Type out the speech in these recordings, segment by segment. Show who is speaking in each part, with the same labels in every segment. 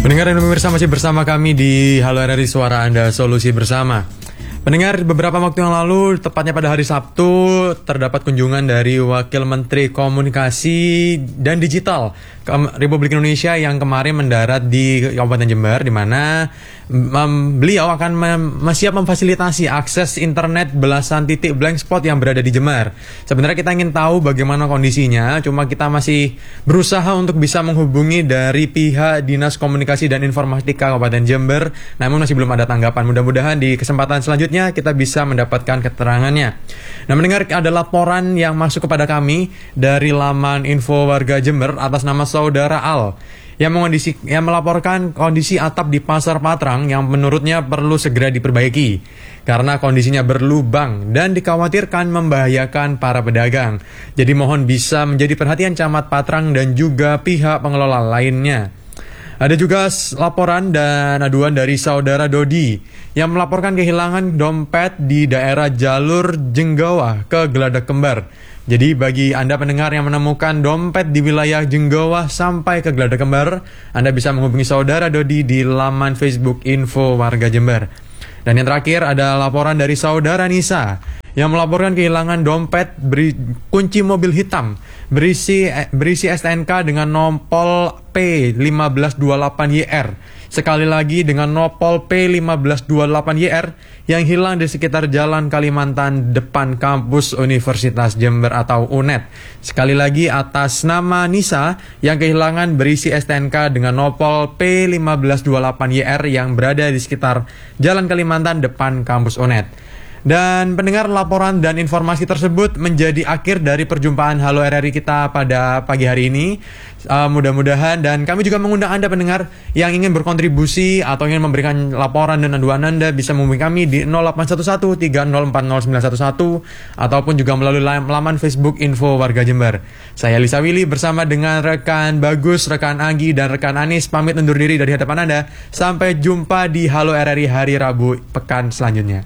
Speaker 1: Pendengar dan pemirsa, masih bersama kami di Halo RRI Suara Anda, Solusi Bersama. Pendengar, beberapa waktu yang lalu, tepatnya pada hari Sabtu, terdapat kunjungan dari Wakil Menteri Komunikasi dan Digital Republik Indonesia yang kemarin mendarat di Kabupaten Jember, di mana beliau akan siap memfasilitasi akses internet belasan titik blank spot yang berada di Jember. Sebenarnya kita ingin tahu bagaimana kondisinya, cuma kita masih berusaha untuk bisa menghubungi dari pihak Dinas Komunikasi dan Informatika Kabupaten Jember, namun masih belum ada tanggapan. Mudah-mudahan di kesempatan selanjutnya kita bisa mendapatkan keterangannya. Nah, mendengar ada laporan yang masuk kepada kami dari laman Info Warga Jember atas nama Saudara Al yang melaporkan kondisi atap di Pasar Patrang yang menurutnya perlu segera diperbaiki karena kondisinya berlubang dan dikhawatirkan membahayakan para pedagang. Jadi mohon bisa menjadi perhatian Camat Patrang dan juga pihak pengelola lainnya. Ada juga laporan dan aduan dari Saudara Dodi yang melaporkan kehilangan dompet di daerah jalur Jenggawah ke Geladak Kembar. Jadi bagi Anda pendengar yang menemukan dompet di wilayah Jenggawah sampai ke Geladak Kembar, Anda bisa menghubungi Saudara Dodi di laman Facebook Info Warga Jember. Dan yang terakhir ada laporan dari Saudara Nisa yang melaporkan kehilangan dompet kunci mobil hitam berisi STNK dengan nopol P1528YR. Sekali lagi dengan nopol P1528YR yang hilang di sekitar Jalan Kalimantan depan kampus Universitas Jember atau UNED. Sekali lagi atas nama Nisa yang kehilangan berisi STNK dengan nopol P1528YR yang berada di sekitar Jalan Kalimantan depan kampus UNED. Dan pendengar, laporan dan informasi tersebut menjadi akhir dari perjumpaan Halo RRI kita pada pagi hari ini. Mudah-mudahan, dan kami juga mengundang Anda pendengar yang ingin berkontribusi atau ingin memberikan laporan dan aduan Anda bisa menghubungi kami di 0811 3040 911 ataupun juga melalui laman Facebook Info Warga Jember. Saya Lisa Willy bersama dengan rekan Bagus, rekan Anggi, dan rekan Anis pamit undur diri dari hadapan Anda. Sampai jumpa di Halo RRI hari Rabu pekan selanjutnya.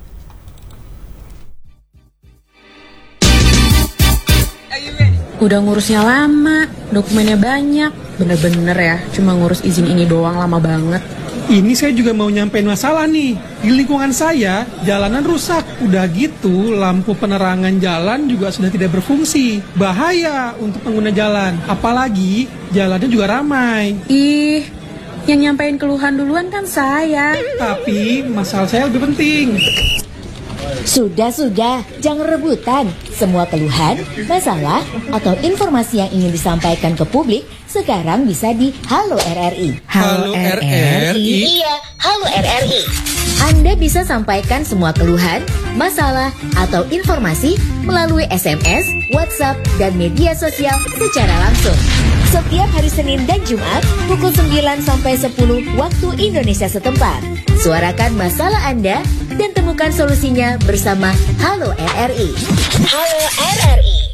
Speaker 2: Udah ngurusnya lama, dokumennya banyak, bener-bener ya, cuma ngurus izin ini doang lama banget.
Speaker 3: Ini saya juga mau nyampein masalah nih. Di lingkungan saya, jalanan rusak. Udah gitu, lampu penerangan jalan juga sudah tidak berfungsi. Bahaya untuk pengguna jalan, apalagi jalannya juga ramai.
Speaker 2: Ih, yang nyampein keluhan duluan kan saya.
Speaker 3: Tapi masalah saya lebih penting.
Speaker 4: Sudah, jangan rebutan. Semua keluhan, masalah, atau informasi yang ingin disampaikan ke publik sekarang bisa di Halo RRI.
Speaker 3: Halo RRI?
Speaker 4: Iya, Halo RRI. Anda bisa sampaikan semua keluhan, masalah, atau informasi melalui SMS, WhatsApp, dan media sosial secara langsung. Setiap hari Senin dan Jumat pukul 9 sampai 10 waktu Indonesia setempat. Suarakan masalah Anda dan temukan solusinya bersama Halo RRI. Halo RRI.